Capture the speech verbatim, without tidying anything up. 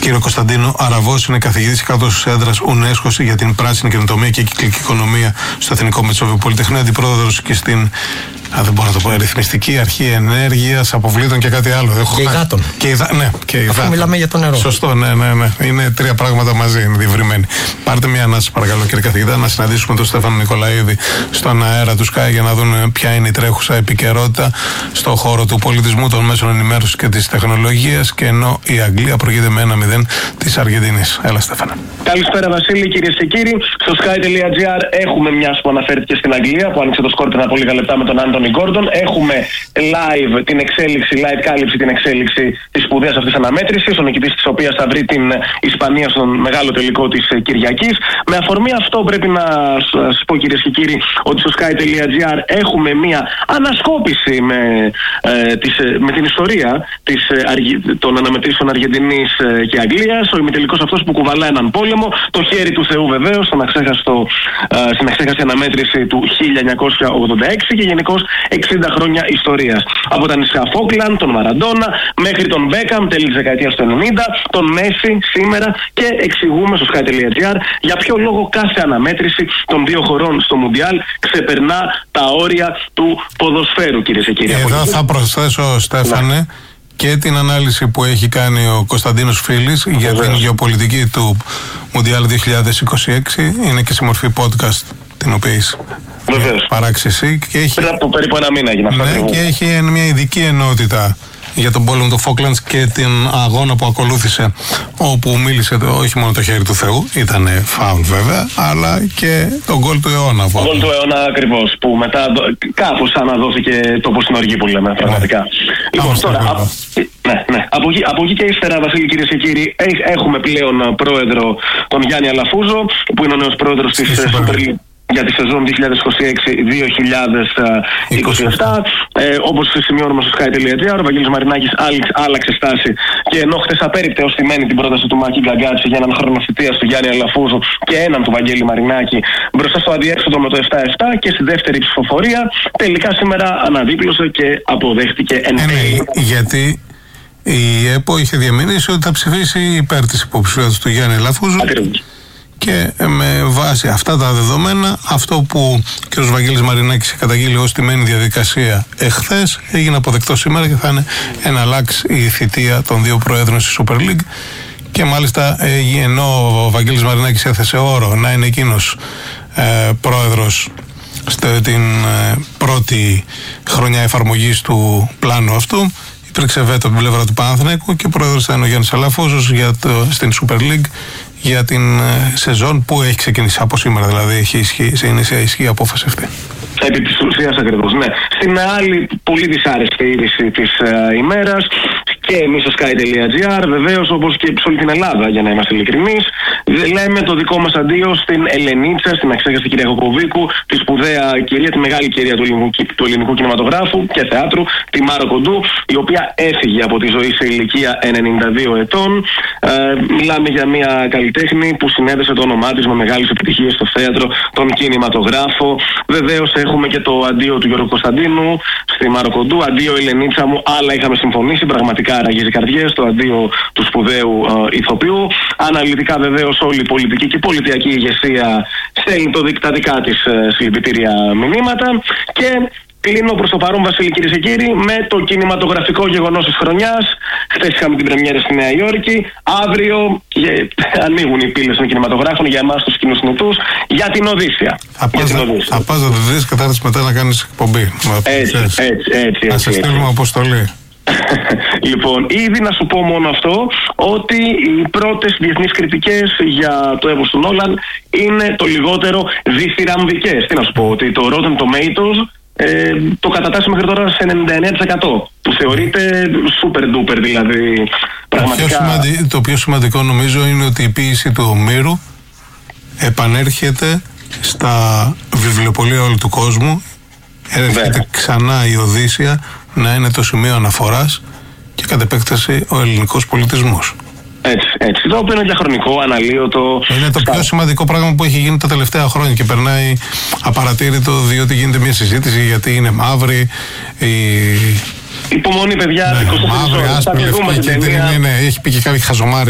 κύριο Κωνσταντίνο Αραβός, είναι καθηγητής εκατός έδρας UNESCO για την πράσινη καινοτομία και κυκλική οικονομία στο Εθνικό Μετσόβιο Πολυτεχνείο, αντιπρόεδρος και στην, α, δεν μπορώ να το πω, Ρυθμιστική Αρχή Ενέργειας, Αποβλήτων και κάτι άλλο. Έχω και υδάτων. Και υδα... Ναι, και υδάτων. Αφού μιλάμε για το νερό. Σωστό, ναι, ναι, ναι. Είναι τρία πράγματα μαζί, είναι διευρυμένοι. Πάρτε μια ανάσα, παρακαλώ, κύριε καθηγητά, να συναντήσουμε τον Στέφανο Νικολαίδη στον αέρα του Sky για να δουν ποια είναι η τρέχουσα επικαιρότητα στον χώρο του πολιτισμού, των μέσων ενημέρωσης και της τεχνολογίας. Και ενώ η Αγγλία προηγείται με ένα μηδέν της Αργεντινής. Έλα, Στέφανα. Καλησπέρα, Βασίλη, κυρίες και κύριοι. Στο sky.gr έχουμε μια που αναφέρθηκε στην Αγγλία, που άνοιξε το σκορ πριν από λίγα λεπτά με τον Άντονι Γκόρντον. Έχουμε live την εξέλιξη, live κάλυψη την εξέλιξη της σπουδαίας αυτής αναμέτρησης, ο νικητής της οποίας θα βρει την Ισπανία στον μεγάλο τελικό της Κυριακής. Με αφορμή αυτό, πρέπει να σας πω, κυρίες και κύριοι, ότι στο sky.gr έχουμε μια ανασκόπηση με, ε, της, με την ιστορία της, ε, των αναμετρήσεων Αργεντινής και Αγγλίας. Ο ημιτελικός αυτός που κουβαλά έναν πόλεμο, το χέρι του Θεού βεβαίως, στον αξέχαστο, ε, στην αξέχαστη αναμέτρηση του χίλια εννιακόσια ογδόντα έξι και γενικώς εξήντα χρόνια ιστορίας. Από τα νησιά Φόκλαντ, τον Μαραντόνα, μέχρι τον Μπέκαμ, τέλη της δεκαετίας του ενενήντα, τον Μέση σήμερα, και εξηγούμε στο sky.gr για ποιο λόγο κάθε αναμέτρηση των δύο χωρών στο Μουντιάλ ξεπερνά τα όρια του ποδοσφαίρου, κυρίες και κύριοι. Εδώ θα προσθέσω, Στέφανε, ναι, και την ανάλυση που έχει κάνει ο Κωνσταντίνος Φίλης για την γεωπολιτική του Μουντιάλ δύο χιλιάδες είκοσι έξι. Είναι και σε μορφή podcast, την οποία έχει παράξει εσύ. Και έχει... Πριν από περίπου ένα μήνα έγινε αυτό. Ναι, και έχει μια ειδική ενότητα για τον πόλεμο του Φόκλαντς και την αγώνα που ακολούθησε, όπου μίλησε το, όχι μόνο το χέρι του Θεού, ήταν φάουλ βέβαια, αλλά και τον γκολ του αιώνα. Το γκολ του αιώνα ακριβώς, που μετά κάπως αναδόθηκε τόπο στην οργή που λέμε πραγματικά. Ναι. Λοιπόν, Άμε τώρα, α, ναι, ναι. Από, εκεί, από εκεί και ύστερα, Βασίλη, κυρίες και κύριοι, έχουμε πλέον πρόεδρο τον Γιάννη Αλαφούζο, που είναι ο νέος πρόεδρος της Super League για τη σεζόν δύο χιλιάδες είκοσι έξι δύο χιλιάδες είκοσι επτά. Ε, όπως σημειώνουμε στο sky.gr, ο Βαγγέλης Μαρινάκης άλλαξε στάση και ενώ χτες απέρριπτε ως τιμένη την πρόταση του Μάκη Γκαγκάτση για έναν χρόνο θητείας του Γιάννη Αλαφούζου και έναν του Βαγγέλη Μαρινάκη μπροστά στο αδιέξοδο με το επτά επτά και στη δεύτερη ψηφοφορία, τελικά σήμερα αναδίπλωσε και αποδέχτηκε εν τέλει. Γιατί η ΕΠΟ είχε διαμηνήσει ότι θα ψηφίσει υπέρ της υποψηφιότητας του Γιάννη Αλαφούζου. Ακριβώς. Και με βάση αυτά τα δεδομένα, αυτό που ο κ. Βαγγέλης Μαρινάκης είχε καταγγείλει ως τιμένη διαδικασία εχθές, έγινε αποδεκτό σήμερα και θα είναι εναλλάξ η θητεία των δύο προέδρων στη Super League. Και μάλιστα, ενώ ο Βαγγέλης Μαρινάκης έθεσε όρο να είναι εκείνος ε, πρόεδρος στην ε, πρώτη χρονιά εφαρμογής του πλάνου αυτού, υπήρξε βέτο από την πλευρά του Παναθηναϊκού και πρόεδρος θα είναι ο Γιάννης Αλαφούζος για το, στην Super League για την ε, σεζόν που έχει ξεκινήσει από σήμερα, δηλαδή έχει ισχύ, σε είναι ισχύ η απόφαση αυτή. Επί της ουσίας ακριβώς, ναι. Στην άλλη πολύ δυσάρεστη είδηση της ε, ημέρας, και εμείς στο sky.gr, βεβαίως, όπως και σε όλη την Ελλάδα, για να είμαστε ειλικρινείς, λέμε το δικό μας αντίο στην Ελενίτσα, στην αξέχαστη κυρία Κοκοβίκου, τη σπουδαία κυρία, τη μεγάλη κυρία του ελληνικού, του ελληνικού κινηματογράφου και θεάτρου, τη Μάρο Κοντού, η οποία έφυγε από τη ζωή σε ηλικία ενενήντα δύο ετών. Ε, μιλάμε για μια καλλιτέχνη που συνέδεσε το όνομά της με μεγάλες επιτυχίες στο θέατρο, τον κινηματογράφο. Βεβαίως έχουμε και το αντίο του Γιώργου Κωνσταντίνου στη Μάρο Κοντού. Αντίο Ελενίτσα μου, άλλα είχαμε συμφωνήσει, πραγματικά ραγίζει καρδιές, το αντίο του σπουδαίου ε, ηθοποιού. Αναλυτικά βεβαίως όλη η πολιτική και η πολιτιακή ηγεσία στέλνει το τα δικά της ε, συλληπιτήρια μηνύματα. Και κλείνω προς το παρόν, Βασίλη, κυρίες και κύριοι, με το κινηματογραφικό γεγονός της χρονιάς. Χθες είχαμε την πρεμιέρα στη Νέα Υόρκη. Αύριο ε, ανοίγουν οι πύλες των κινηματογράφων για εμάς τους κοινοσυνητούς για την Οδύσσια. Θα πας να το δεις και θα έρθεις μετά να κάνεις εκπομπή. Έτσι, έτσι, έτσι. Θα σε στείλουμε αποστολή. Λοιπόν, ήδη να σου πω μόνο αυτό, ότι οι πρώτες διεθνείς κριτικές για το έργο του Νόλαν είναι το λιγότερο διθυραμβικές. Τι να σου πω, ότι το Rotten Tomatoes ε, το κατατάσσει μέχρι τώρα σε ενενήντα εννέα τοις εκατό, που θεωρείται super duper, δηλαδή πραγματικά. Το πιο, σημαντι... το πιο σημαντικό νομίζω είναι ότι η ποίηση του Ομήρου επανέρχεται στα βιβλιοπωλεία όλου του κόσμου. Έρχεται ξανά η Οδύσσια να είναι το σημείο αναφοράς και κατ' επέκταση ο ελληνικός πολιτισμός. Έτσι, έτσι. Το οποίο είναι διαχρονικό, αναλύωτο. Είναι το πιο σημαντικό πράγμα που έχει γίνει τα τελευταία χρόνια και περνάει απαρατήρητο, διότι γίνεται μια συζήτηση γιατί είναι μαύρη. Η... Υπομονή, παιδιά. Ναι, μαύρη, άσπρη, λευκή, ναι, ναι, έχει πει και κάποιοι χαζομάρες.